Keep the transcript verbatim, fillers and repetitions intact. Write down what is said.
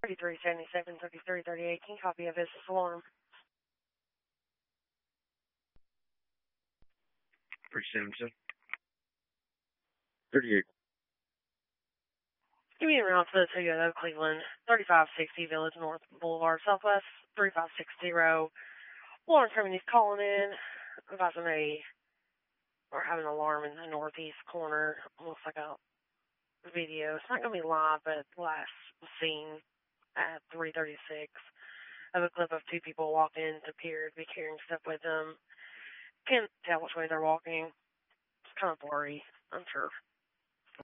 thirty-three seventy-seven, thirty-three thirty-eight. Can you copy a business alarm? three seventy-seven. thirty-eight. Give me a round to the Toyota Cleveland, thirty-five sixty Village North Boulevard, Southwest, three five six zero. Alarm company's calling in. About somebody or having an alarm in the northeast corner. Almost like a video. It's not going to be live, but last seen at three thirty-six of a clip of two people walking in. It appeared to be carrying stuff with them. Can't tell which way they're walking. It's kind of blurry, I'm sure.